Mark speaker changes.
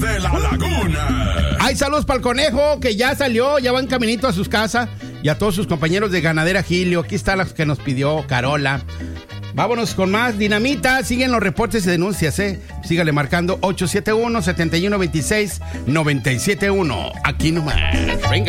Speaker 1: de la Laguna.
Speaker 2: Hay saludos para el conejo que ya salió, ya va en caminito a sus casas. Y a todos sus compañeros de Ganadera Gilio. Aquí está la que nos pidió Carola. Vámonos con más Dinamita. Siguen los reportes y denuncias, Sígale marcando 871-7126-971. Aquí nomás. Venga.